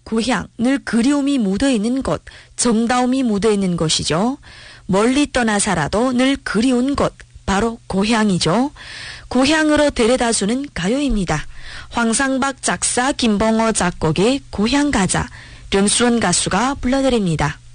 고향, 늘 그리움이 묻어있는 곳, 정다움이 묻어있는 곳이죠. 멀리 떠나 살아도 늘 그리운 곳, 바로 고향이죠. 고향으로 데려다주는 가요입니다. 황상박 작사, 김봉호 작곡의 고향 가자, 령수원 가수가 불러드립니다.